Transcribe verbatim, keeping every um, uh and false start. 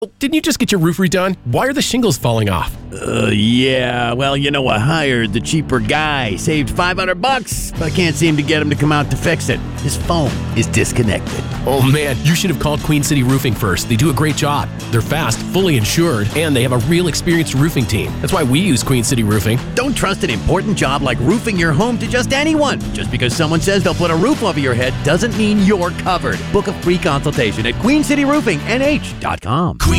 Didn't you just get your roof redone? Why are the shingles falling off? Uh, yeah. Well, you know, I hired the cheaper guy. Saved five hundred bucks, but I can't seem to get him to come out to fix it. His phone is disconnected. Oh man, you should have called Queen City Roofing first. They do a great job. They're fast, fully insured, and they have a real experienced roofing team. That's why we use Queen City Roofing. Don't trust an important job like roofing your home to just anyone. Just because someone says they'll put a roof over your head doesn't mean you're covered. Book a free consultation at queen city roofing n h dot com.